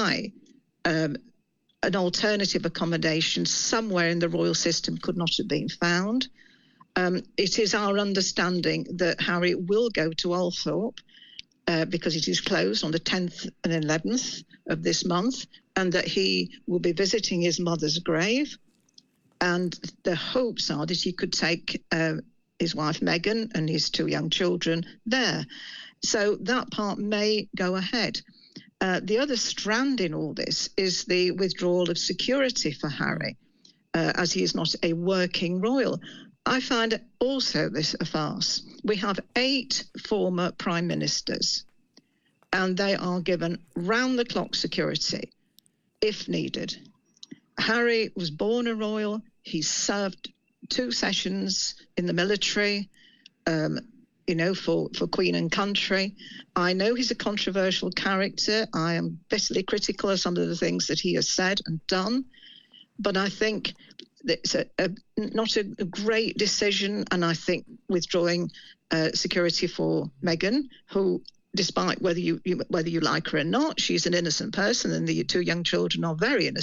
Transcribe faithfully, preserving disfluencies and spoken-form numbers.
why um, an alternative accommodation somewhere in the royal system could not have been found. Um, it is our understanding that Harry will go to Althorpe uh, because it is closed on the tenth and eleventh of this month, and that he will be visiting his mother's grave. And the hopes are that he could take uh, his wife Meghan and his two young children there. So that part may go ahead. Uh, the other strand in all this is the withdrawal of security for Harry, uh, as he is not a working royal. I find also this a farce. We have eight former prime ministers, and they are given round-the-clock security if needed. Harry was born a royal. He served two sessions in the military, um, you know, for, for Queen and country. I know he's a controversial character. I am bitterly critical of some of the things that he has said and done. But I think it's a, a, not a, a great decision. And I think withdrawing uh, security for Meghan, who, despite whether you, you whether you like her or not, she's an innocent person, and the two young children are very innocent.